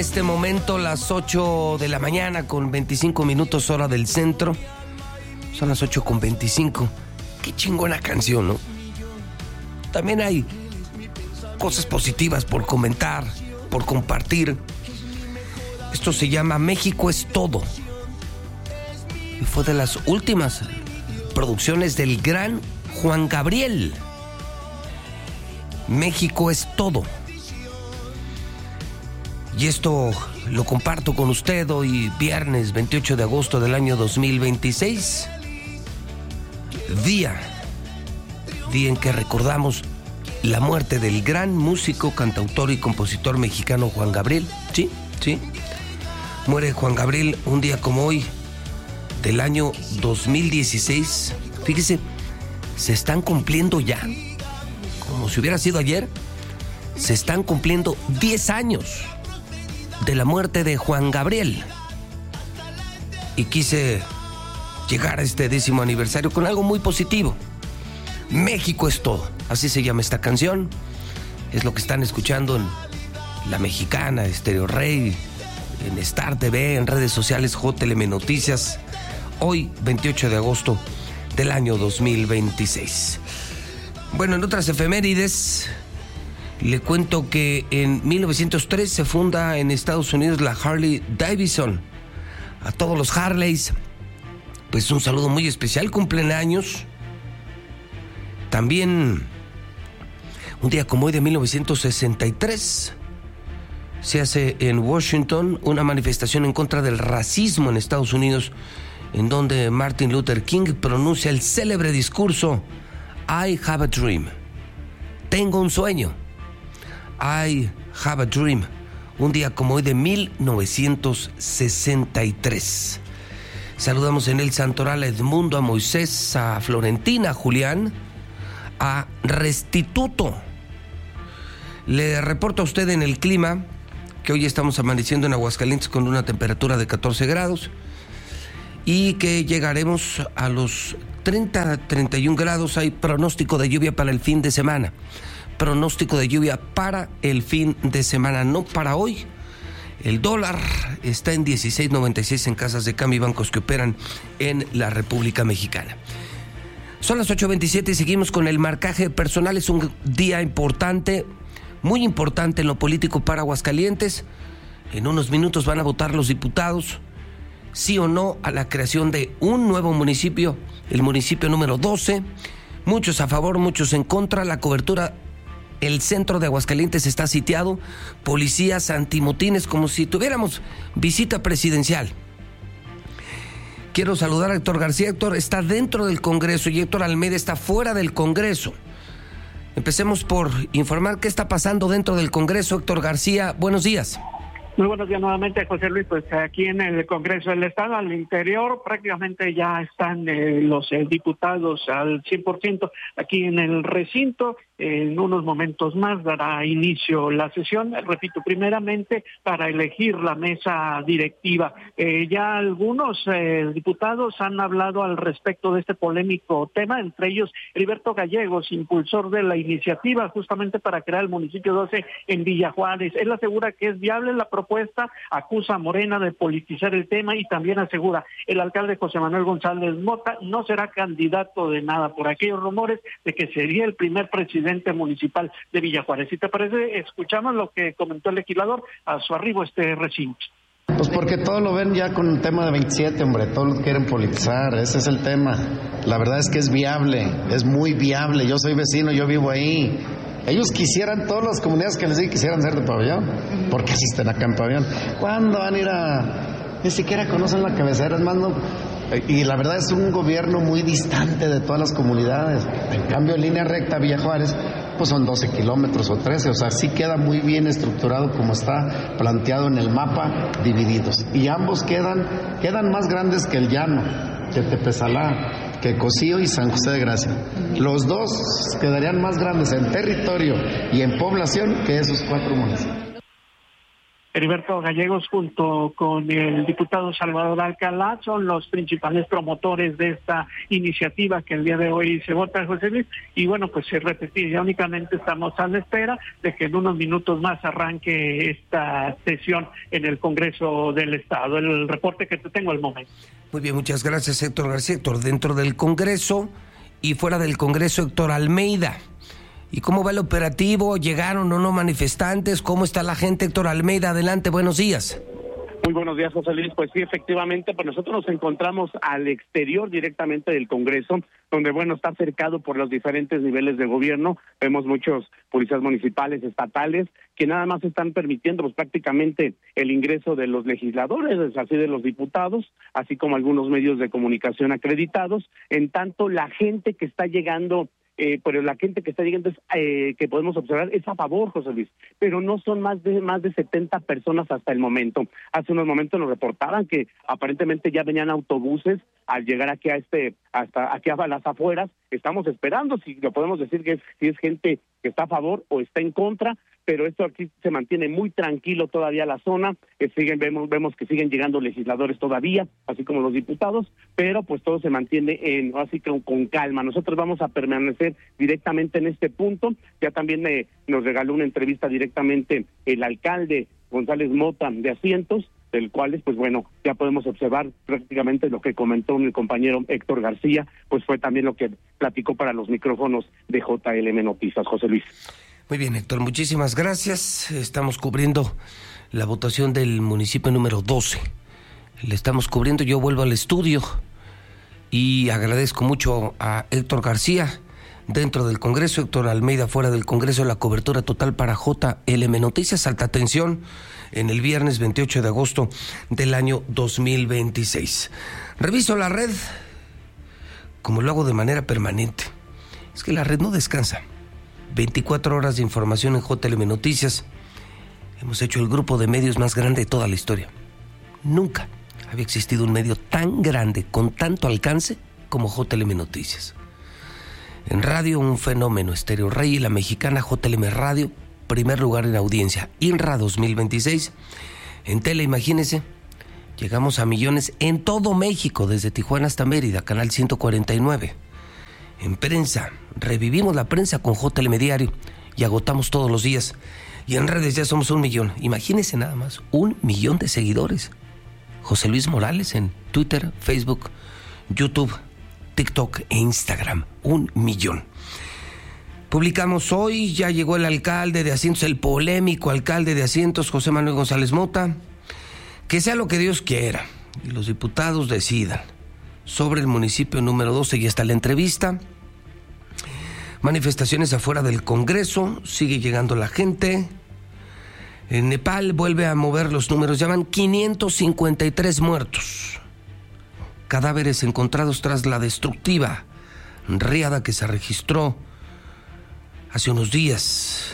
este momento las 8 de la mañana con 25 minutos hora del centro. Son las 8 con 25. Qué chingona canción, ¿no? También hay cosas positivas por comentar, por compartir. Esto se llama México es todo. Y fue de las últimas producciones del gran Juan Gabriel. México es todo. Y esto lo comparto con usted hoy, viernes 28 de agosto del año 2026. Día en que recordamos la muerte del gran músico, cantautor y compositor mexicano Juan Gabriel. Sí. Muere Juan Gabriel un día como hoy del año 2016. Fíjese, se están cumpliendo ya, como si hubiera sido ayer, se están cumpliendo 10 años de la muerte de Juan Gabriel. Y quise llegar a este 10º aniversario con algo muy positivo. México es todo, así se llama esta canción. Es lo que están escuchando en La Mexicana, Estéreo Rey, en Star TV, en redes sociales, JLM Noticias. Hoy, 28 de agosto del año 2026. Bueno, en otras efemérides, le cuento que en 1903 se funda en Estados Unidos la Harley Davidson. A todos los Harleys, pues un saludo muy especial, cumplen años. También, un día como hoy de 1963, se hace en Washington una manifestación en contra del racismo en Estados Unidos, en donde Martin Luther King pronuncia el célebre discurso I have a dream. Tengo un sueño. I have a dream. Un día como hoy de 1963. Saludamos en el Santoral a Edmundo, a Moisés, a Florentina, a Julián, a Restituto. Le reporto a usted en el clima que hoy estamos amaneciendo en Aguascalientes con una temperatura de 14 grados y que llegaremos a los 30-31 grados. Hay pronóstico de lluvia para el fin de semana. Pronóstico de lluvia para el fin de semana, no para hoy. El dólar está en 16.96 en casas de cambio y bancos que operan en la República Mexicana. Son las 8:27 y seguimos con el marcaje personal. Es un día importante, muy importante en lo político para Aguascalientes. En unos minutos van a votar los diputados, sí o no, a la creación de un nuevo municipio, el municipio número 12. Muchos a favor, muchos en contra. La cobertura, el centro de Aguascalientes está sitiado, policías, antimotines, como si tuviéramos visita presidencial. Quiero saludar a Héctor García. Héctor está dentro del Congreso y Héctor Almeida está fuera del Congreso. Empecemos por informar qué está pasando dentro del Congreso. Héctor García, buenos días. Muy buenos días nuevamente, José Luis. Pues aquí en el Congreso del Estado, al interior, prácticamente ya están los diputados al 100% aquí en el recinto. En unos momentos más dará inicio la sesión, repito, primeramente para elegir la mesa directiva. Ya algunos diputados han hablado al respecto de este polémico tema, entre ellos Heriberto Gallegos, impulsor de la iniciativa justamente para crear el municipio 12 en Villa Juárez. Él asegura que es viable la propuesta, acusa a Morena de politizar el tema y también asegura el alcalde José Manuel González Mota no será candidato de nada por aquellos rumores de que sería el primer presidente municipal de Villa Juárez. Si te parece, escuchamos lo que comentó el legislador a su arribo a este recinto. Pues porque todos lo ven ya con un tema de 27, hombre, todos lo quieren politizar, ese es el tema. La verdad es que es viable, es muy viable. Yo soy vecino, yo vivo ahí. Ellos quisieran, todas las comunidades que les digo quisieran ser de Pabellón, porque asisten acá en Pabellón. ¿Cuándo van a ir a...? Ni siquiera conocen la cabecera, es más, no... Y la verdad es un gobierno muy distante de todas las comunidades. En cambio, en línea recta, Villa Juárez, pues son 12 kilómetros o 13, o sea, sí queda muy bien estructurado como está planteado en el mapa, divididos. Y ambos quedan más grandes que el Llano, que Tepesalá, que Cocío y San José de Gracia. Los dos quedarían más grandes en territorio y en población que esos 4 municipios. Heriberto Gallegos junto con el diputado Salvador Alcalá son los principales promotores de esta iniciativa que el día de hoy se vota, José Luis, y bueno, pues se repetir, ya únicamente estamos a la espera de que en unos minutos más arranque esta sesión en el Congreso del Estado. El reporte que te tengo al momento. Muy bien, muchas gracias, Héctor García. Héctor, dentro del Congreso y fuera del Congreso, Héctor Almeida. ¿Y cómo va el operativo? ¿Llegaron o no manifestantes? ¿Cómo está la gente, Héctor Almeida? Adelante, buenos días. Muy buenos días, José Luis. Pues sí, efectivamente, pues nosotros nos encontramos al exterior directamente del Congreso, donde, bueno, está cercado por los diferentes niveles de gobierno. Vemos muchos policías municipales, estatales, que nada más están permitiendo, pues prácticamente el ingreso de los legisladores, así de los diputados, así como algunos medios de comunicación acreditados. En tanto, la gente que está llegando... pero la gente que está llegando que podemos observar es a favor, José Luis, pero no son más de 70 personas hasta el momento. Hace unos momentos nos reportaban que aparentemente ya venían autobuses al llegar aquí hasta aquí a las afueras. Estamos esperando si lo podemos decir que si es gente que está a favor o está en contra, pero esto aquí se mantiene muy tranquilo todavía la zona. Vemos que siguen llegando legisladores todavía, así como los diputados, pero pues todo se mantiene así con calma. Nosotros vamos a permanecer directamente en este punto. Ya también nos regaló una entrevista directamente el alcalde González Mota de Asientos, del cual, pues bueno, ya podemos observar prácticamente lo que comentó mi compañero Héctor García, pues fue también lo que platicó para los micrófonos de JLM Noticias, José Luis. Muy bien, Héctor, muchísimas gracias. Estamos cubriendo la votación del municipio número 12. Le estamos cubriendo, yo vuelvo al estudio y agradezco mucho a Héctor García dentro del Congreso, Héctor Almeida fuera del Congreso, la cobertura total para JLM Noticias. Alta tensión en el viernes 28 de agosto del año 2026. Reviso la red, como lo hago de manera permanente. Es que la red no descansa. 24 horas de información en JLM Noticias. Hemos hecho el grupo de medios más grande de toda la historia. Nunca había existido un medio tan grande, con tanto alcance, como JLM Noticias. En radio, un fenómeno. Estéreo Rey y la mexicana JLM Radio, primer lugar en audiencia. INRA 2026. En tele, imagínense, llegamos a millones en todo México, desde Tijuana hasta Mérida, canal 149. En prensa, revivimos la prensa con JLM Diario y agotamos todos los días. Y en redes ya somos 1 millón. Imagínense nada más, 1 millón de seguidores. José Luis Morales en Twitter, Facebook, YouTube, TikTok e Instagram. 1 millón. Publicamos hoy, ya llegó el alcalde de Asientos, el polémico alcalde de Asientos, José Manuel González Mota. Que sea lo que Dios quiera y los diputados decidan sobre el municipio número 12. Y hasta la entrevista. Manifestaciones afuera del Congreso, sigue llegando la gente. En Nepal vuelve a mover los números, llaman 553 muertos. Cadáveres encontrados tras la destructiva riada que se registró hace unos días.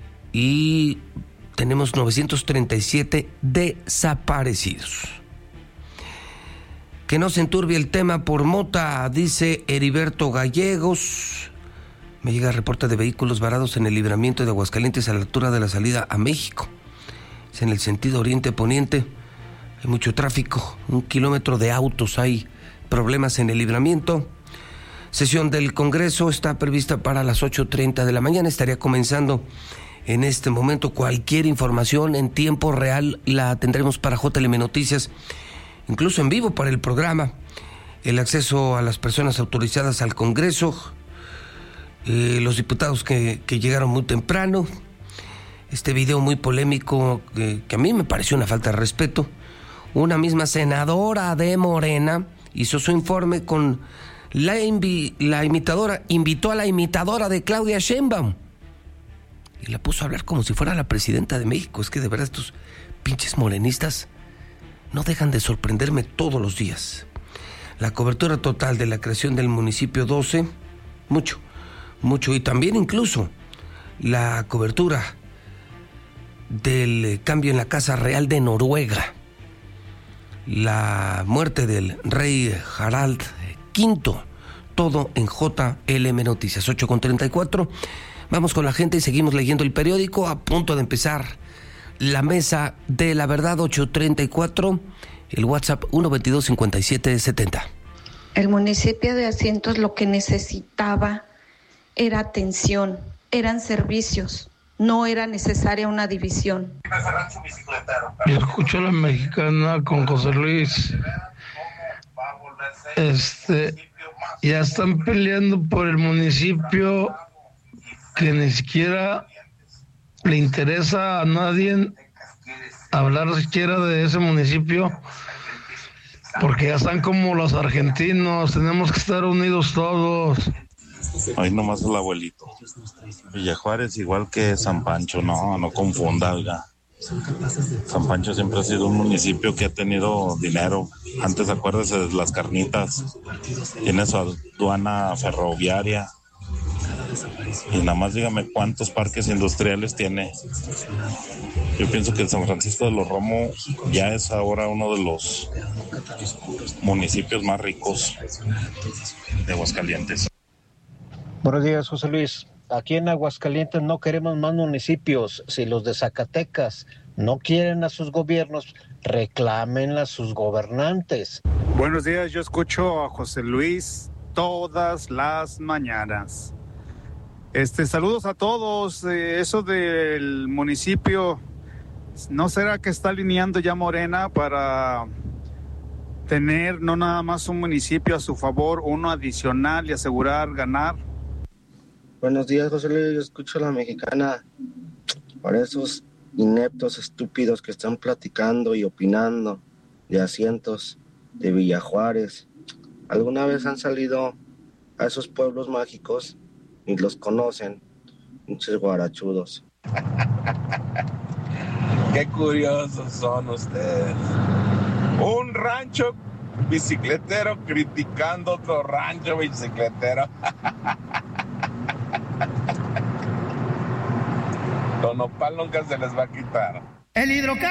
Y tenemos 937 desaparecidos. Que no se enturbie el tema por Mota, dice Heriberto Gallegos. Me llega el reporte de vehículos varados en el libramiento de Aguascalientes a la altura de la salida a México. Es en el sentido oriente-poniente. Hay mucho tráfico, 1 kilómetro de autos, hay problemas en el libramiento. Sesión del Congreso está prevista para las 8:30 de la mañana. Estaría comenzando en este momento. Cualquier información en tiempo real la tendremos para JLM Noticias, incluso en vivo para el programa. El acceso a las personas autorizadas al Congreso, los diputados que llegaron muy temprano, este video muy polémico que a mí me pareció una falta de respeto. Una misma senadora de Morena hizo su informe con la imitadora, invitó a la imitadora de Claudia Sheinbaum y la puso a hablar como si fuera la presidenta de México. Es que de verdad estos pinches morenistas no dejan de sorprenderme todos los días. La cobertura total de la creación del municipio 12, mucho, y también incluso la cobertura del cambio en la Casa Real de Noruega, la muerte del rey Harald V, todo en JLM Noticias. 8:34. Vamos con la gente y seguimos leyendo el periódico. A punto de empezar la mesa de la verdad, 834, el WhatsApp 122-5770. El municipio de Asientos lo que necesitaba era atención, eran servicios, no era necesaria una división. Yo escucho a la mexicana con José Luis. Ya están peleando por el municipio que ni siquiera le interesa a nadie hablar siquiera de ese municipio, porque ya están como los argentinos, tenemos que estar unidos todos. Ahí nomás el abuelito. Villajuárez igual que San Pancho, no confunda, oiga. San Pancho siempre ha sido un municipio que ha tenido dinero. Antes, acuérdese de las carnitas. Tiene su aduana ferroviaria. Y nada más dígame cuántos parques industriales tiene. Yo pienso que San Francisco de los Romo ya es ahora uno de los municipios más ricos de Aguascalientes. Buenos días, José Luis. Aquí en Aguascalientes no queremos más municipios. Si los de Zacatecas no quieren a sus gobiernos, reclamen a sus gobernantes. Buenos días, yo escucho a José Luis todas las mañanas. Saludos a todos. Eso del municipio, ¿no será que está alineando ya Morena para tener no nada más un municipio a su favor, uno adicional y asegurar ganar? Buenos días, José Luis, yo escucho a la mexicana. Para esos ineptos estúpidos que están platicando y opinando de Asientos, de Villajuárez, ¿alguna vez han salido a esos pueblos mágicos y los conocen? Muchos guarachudos. Qué curiosos son ustedes. Un rancho bicicletero criticando otro rancho bicicletero. Don Nopal nunca se les va a quitar. El hidrocálido